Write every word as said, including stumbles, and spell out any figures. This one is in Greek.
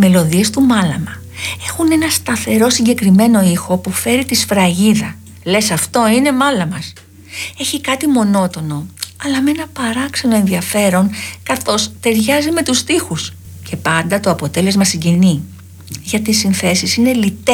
μελωδίες του Μάλαμα έχουν ένα σταθερό συγκεκριμένο ήχο που φέρει τη σφραγίδα. Λες αυτό είναι Μάλαμας. Έχει κάτι μονότονο, αλλά με ένα παράξενο ενδιαφέρον, καθώς ταιριάζει με τους στίχους. Και πάντα το αποτέλεσμα συγκινεί, γιατί οι συνθέσεις είναι λιτές.